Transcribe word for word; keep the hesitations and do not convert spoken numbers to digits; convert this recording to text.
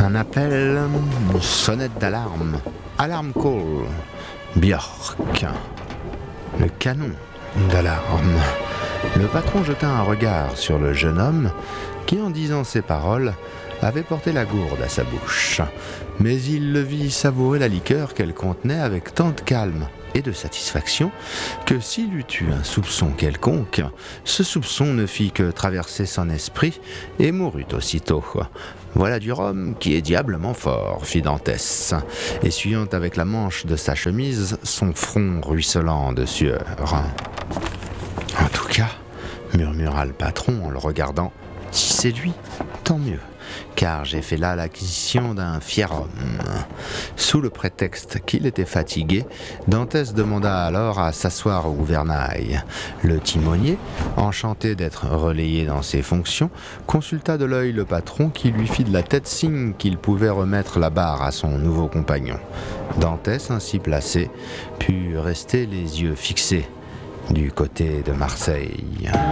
Un appel, une sonnette d'alarme, alarm call, Björk, le canon d'alarme. Le patron jeta un regard sur le jeune homme qui, en disant ces paroles, avait porté la gourde à sa bouche. Mais il le vit savourer la liqueur qu'elle contenait avec tant de calme et de satisfaction que s'il eût eu un soupçon quelconque, ce soupçon ne fit que traverser son esprit et mourut aussitôt. « Voilà du rhum qui est diablement fort, » fit Dantès, essuyant avec la manche de sa chemise son front ruisselant de sueur. « En tout cas, » murmura le patron en le regardant, « si c'est lui, tant mieux, car j'ai fait là l'acquisition d'un fier homme. » Sous le prétexte qu'il était fatigué, Dantès demanda alors à s'asseoir au gouvernail. Le timonier, enchanté d'être relayé dans ses fonctions, consulta de l'œil le patron qui lui fit de la tête signe qu'il pouvait remettre la barre à son nouveau compagnon. Dantès, ainsi placé, put rester les yeux fixés du côté de Marseille.